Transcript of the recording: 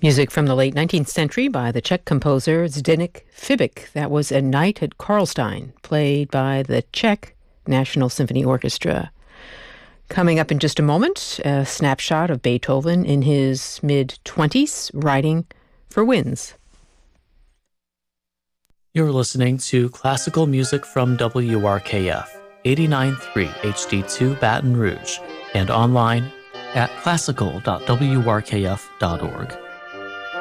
Music from the late 19th century by the Czech composer Zdeněk Fibik. That was A Night at Karlstein, played by the Czech National Symphony Orchestra. Coming up in just a moment, a snapshot of Beethoven in his mid-20s, writing for winds. You're listening to classical music from WRKF, 89.3 HD2 Baton Rouge, and online at classical.wrkf.org.